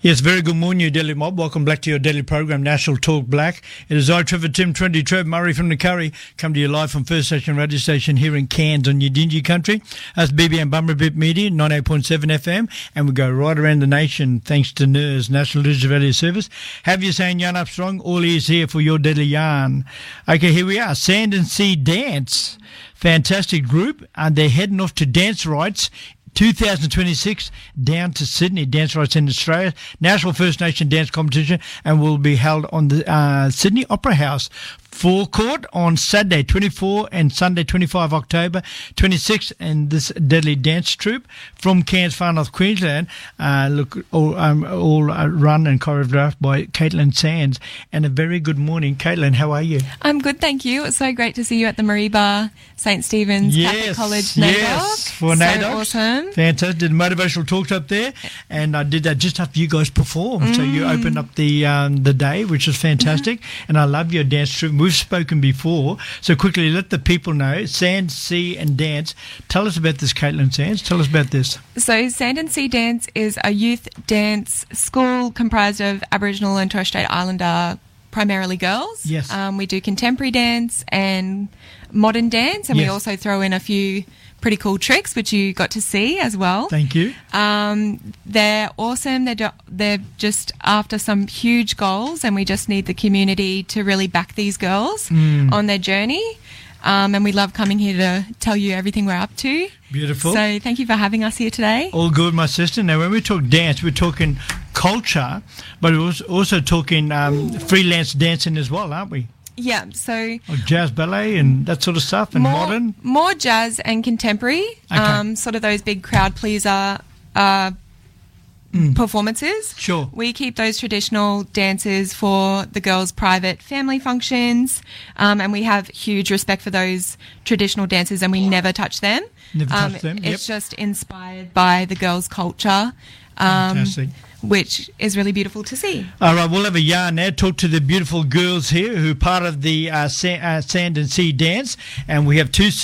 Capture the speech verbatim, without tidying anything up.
Yes, very good morning, you Daily Mob. Welcome back to your daily program, National Talk Black. It is I, Trevor Tim, twenty Trev Murray from the Curry, come to you live from First Station Radio Station here in Cairns on Yidinji Country. That's B B M Bumberbip Media, ninety-eight point seven F M, and we go right around the nation thanks to N I R S, National Digital Radio Service. Have you saying yarn up strong? All ears here for your daily yarn. Okay, here we are. Sand and Sea Dance. Fantastic group, and they're heading off to Dance Rights twenty twenty-six down to Sydney. Dance Rights in Australia, National First Nation Dance Competition, and will be held on the uh, Sydney Opera House forecourt on Saturday twenty-fourth and Sunday twenty-fifth October twenty-sixth. And this deadly dance troupe from Cairns, Far North Queensland, uh, look all, um, all uh, run and choreographed by Caitlin Sands. And a very good morning, Caitlin. How are you? I'm good, thank you. It's so great to see you at the Mareeba Saint Stephen's yes, Catholic College NAIDOC. Yes, for so NAIDOC. Awesome. Fantastic. Did motivational talks up there, and I did that just after you guys performed. Mm. So you opened up the um, the day, which is fantastic. Mm-hmm. And I love your dance troupe. We've spoken before, so quickly let the people know. Sand, Sea and Dance. Tell us about this, Caitlin Sands. Tell us about this. So Sand and Sea Dance is a youth dance school comprised of Aboriginal and Torres Strait Islander primarily girls. Yes. Um, we do contemporary dance and modern dance, and yes. we also throw in a few pretty cool tricks, which you got to see as well. Thank you. Um, they're awesome. They're, do- they're just after some huge goals, and we just need the community to really back these girls mm. on their journey. Um, and we love coming here to tell you everything we're up to. Beautiful. So thank you for having us here today. All good, my sister. Now, when we talk dance, we're talking culture, but we're also talking um, freelance dancing as well, aren't we? Yeah, so... Like jazz, ballet and that sort of stuff, and more, modern? More jazz and contemporary, okay. um, sort of those big crowd pleaser uh, mm. performances. Sure. We keep those traditional dances for the girls' private family functions, um, and we have huge respect for those traditional dances, and we never touch them. Never um, touch them, It's yep. just inspired by the girls' culture. Um, Fantastic. Which is really beautiful to see. All right, we'll have a yarn now. Talk to the beautiful girls here who are part of the uh, Sa- uh, Sand and Sea Dance. And we have two